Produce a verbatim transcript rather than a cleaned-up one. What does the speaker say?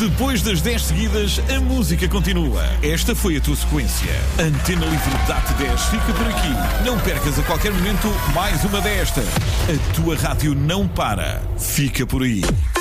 Depois das dez seguidas, a música continua. Esta foi a tua sequência. Antena Livre D A T dez fica por aqui. Não percas a qualquer momento mais uma destas. A tua rádio não para. Fica por aí.